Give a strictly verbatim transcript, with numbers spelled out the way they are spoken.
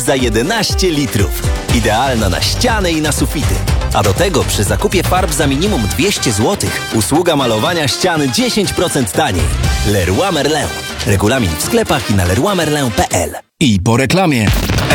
za jedenaście litrów. Idealna na ściany i na sufity. A do tego przy zakupie farb za minimum dwieście złotych usługa malowania ścian dziesięć procent taniej. Leroy Merlin. Regulamin w sklepach i na leroy merlin kropka p l. I po reklamie.